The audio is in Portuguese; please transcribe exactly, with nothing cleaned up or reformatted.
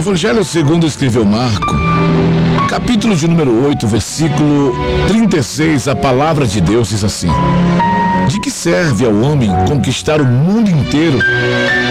Evangelho segundo escreveu Marco, capítulo de número oito, versículo trinta e seis, a palavra de Deus diz assim: de que serve ao homem conquistar o mundo inteiro